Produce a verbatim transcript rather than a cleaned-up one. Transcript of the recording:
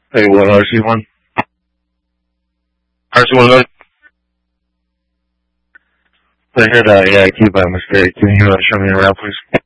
Hey, what, R C one? R C one, I heard uh, yeah, I key by mistake. Can you uh, show me around, please?